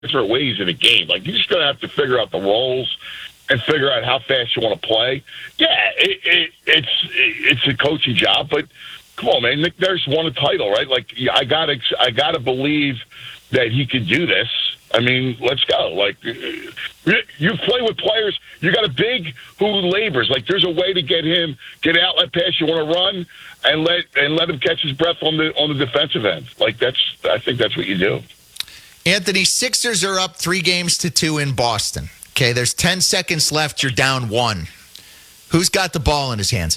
different ways in a game. Like, you're just going to have to figure out the roles and figure out how fast you want to play. Yeah, it's a coaching job, but come on, man. Nick Nurse won a title, right? Like, I gotta believe that he could do this. I mean, let's go. Like, you play with players. You got a big who labors. Like, there's a way to get outlet pass. You want to run and let him catch his breath on the defensive end. Like, I think that's what you do. Anthony, Sixers are up 3-2 in Boston. Okay, there's 10 seconds left. You're down 1. Who's got the ball in his hands?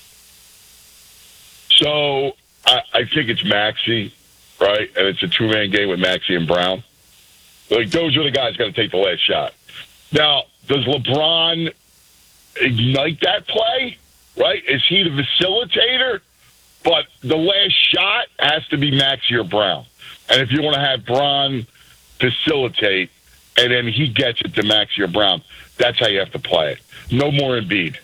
So I think it's Maxey, right? And it's a 2-man game with Maxey and Brown. Like, those are the guys got to take the last shot. Now, does LeBron ignite that play, right? Is he the facilitator? But the last shot has to be Maxey or Brown. And if you want to have Brown facilitate, and then he gets it to Maxey or Brown, that's how you have to play it. No more Embiid.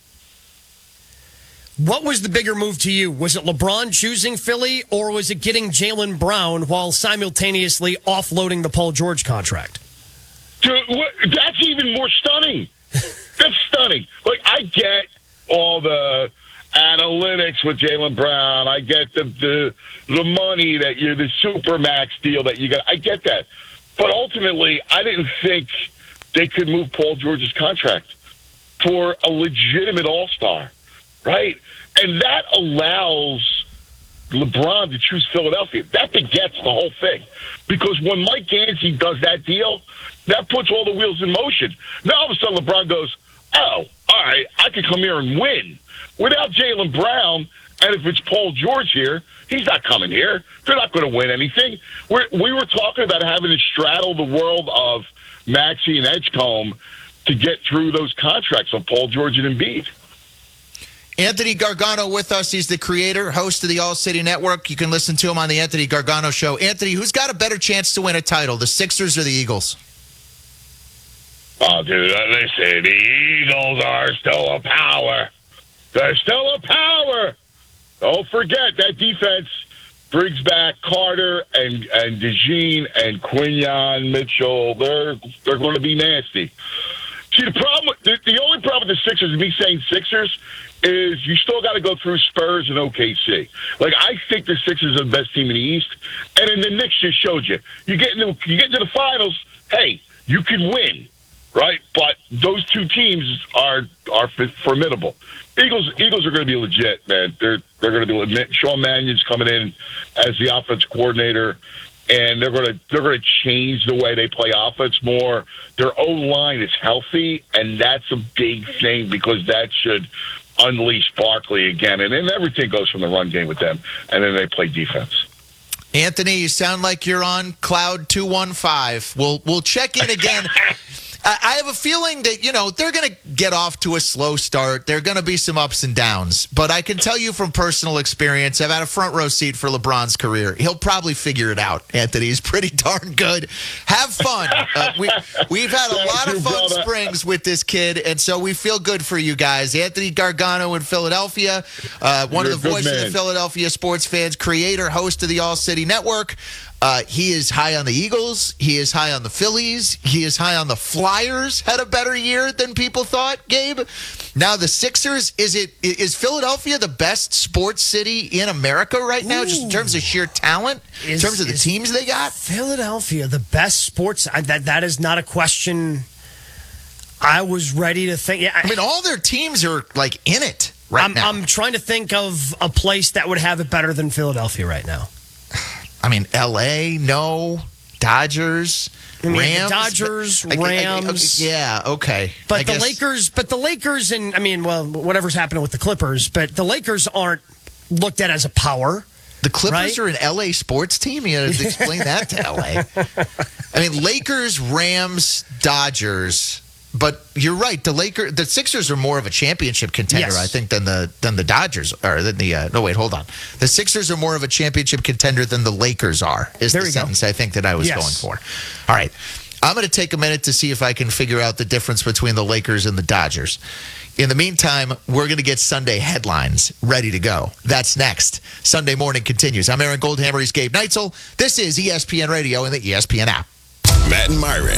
What was the bigger move to you? Was it LeBron choosing Philly, or was it getting Jaylen Brown while simultaneously offloading the Paul George contract? Dude, that's even more stunning. That's stunning. Like, I get all the analytics with Jaylen Brown. I get the money that you're the Supermax deal that you got. I get that. But ultimately, I didn't think they could move Paul George's contract for a legitimate all-star, right? And that allows LeBron to choose Philadelphia. That begets the whole thing. Because when Mike Gansey does that deal, that puts all the wheels in motion. Now all of a sudden LeBron goes, oh, all right, I can come here and win. Without Jaylen Brown, and if it's Paul George here, he's not coming here. They're not going to win anything. We were talking about having to straddle the world of Maxey and Edgecombe to get through those contracts of Paul George and Embiid. Anthony Gargano with us. He's the creator, host of the All City Network. You can listen to him on the Anthony Gargano Show. Anthony, who's got a better chance to win a title, the Sixers or the Eagles? Oh, dude, listen, the Eagles are still a power. They're still a power. Don't forget that defense brings back Carter and DeJean and Quinyon Mitchell. They're going to be nasty. See, the only problem with the Sixers, me saying Sixers, is you still got to go through Spurs and OKC. Like, I think the Sixers are the best team in the East, and then the Knicks just showed you. You get into the finals, hey, you can win, right? But those two teams are formidable. Eagles are going to be legit, man. They're going to be legit. Sean Mannion's coming in as the offense coordinator, and they're going to change the way they play offense more. Their O-line is healthy, and that's a big thing because that should unleash Barkley again, and then everything goes from the run game with them, and then they play defense. Anthony, you sound like you're on cloud 215. We'll check in again. I have a feeling that, they're going to get off to a slow start. There are going to be some ups and downs. But I can tell you from personal experience, I've had a front row seat for LeBron's career. He'll probably figure it out, Anthony. He's pretty darn good. Have fun. We've had a lot of fun springs with this kid, and so we feel good for you guys. Anthony Gargano in Philadelphia, one of the voices of the Philadelphia sports fans, creator, host of the All City Network. He is high on the Eagles. He is high on the Phillies. He is high on the Flyers. Had a better year than people thought, Gabe. Now the Sixers. Is Philadelphia the best sports city in America right now, just in terms of sheer talent, in terms of the teams they got? Philadelphia, the best sports. That is not a question I was ready to think. Yeah, I mean, all their teams are like in it right now. I'm trying to think of a place that would have it better than Philadelphia right now. I mean, L.A., no. Dodgers, Rams. Dodgers, Rams. Yeah, okay. But the Lakers, and whatever's happening with the Clippers, but the Lakers aren't looked at as a power. The Clippers are an L.A. sports team? You had to explain that to L.A. I mean, Lakers, Rams, Dodgers. But you're right. The Sixers are more of a championship contender, I think, than the Dodgers are. Hold on. The Sixers are more of a championship contender than the Lakers are. Is the sentence I think that I was going for. All right, I'm going to take a minute to see if I can figure out the difference between the Lakers and the Dodgers. In the meantime, we're going to get Sunday headlines ready to go. That's next. Sunday Morning continues. I'm Aaron Goldhammer. He's Gabe Neitzel. This is ESPN Radio and the ESPN app. Matt and Myron.